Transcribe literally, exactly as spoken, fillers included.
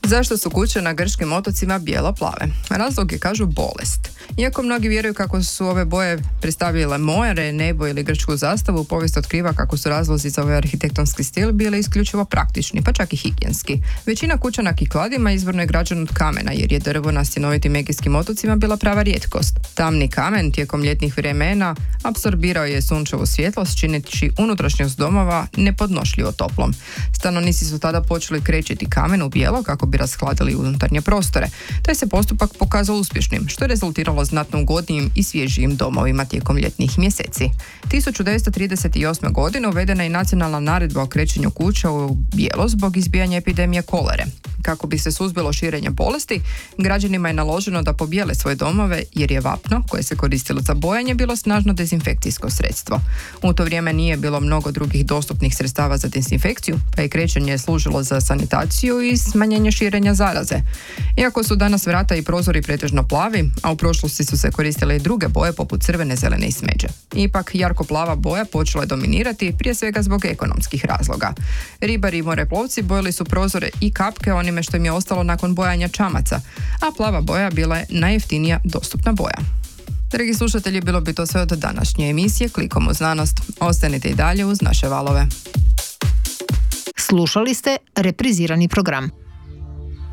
Zašto su kuće na grčkim otocima bijelo-plave? Razlog je, kažu, bolest. Iako mnogi vjeruju kako su ove boje predstavljale more, nebo ili grčku zastavu, povijest otkriva kako su razlozi za ovaj arhitektonski stil bili isključivo praktični, pa čak i higijenski. Većina kuća na Kikladima izvorno je građena od kamena, jer je drvo na stjenovitim egejskim otocima bila prava rijetkost. Tamni kamen tijekom ljetnih vremena apsorbirao je sunčevu svjetlost, čineći unutrašnjost domova nepodnošljivo toplom. Stanovnici su tada počeli krečiti kamen u bijelo kako bi rashladili unutarnje prostore. Taj se postupak pokazao uspješnim, što je rezultiralo znatno ugodnijim i svježijim domovima tijekom ljetnih mjeseci. tisuću devetsto trideset osme. godine uvedena je nacionalna naredba o krećenju kuća u bijelo zbog izbijanja epidemije kolere. Kako bi se suzbilo širenje bolesti, građanima je naloženo da pobijele svoje domove, jer je vapno, koje se koristilo za bojanje, bilo snažno dezinfekcijsko sredstvo. U to vrijeme nije bilo mnogo drugih dostupnih sredstava za dezinfekciju, pa je krećenje služilo za sanitaciju i smanjenje širenja zaraze. Iako su danas vrata i prozori pretežno plavi, a u prošlosti su se koristile i druge boje poput crvene, zelene i smeđe. Ipak, jarko plava boja počela je dominirati, prije svega zbog ekonomskih razloga. Ribari i moreplovci bojili su prozore i kapke onime što im je ostalo nakon bojanja čamaca, a plava boja bila je najjeftinija dostupna boja. Dragi slušatelji, bilo bi to sve od današnje emisije Klikom u znanost. Ostanite i dalje uz naše valove. Slušali ste reprizirani program.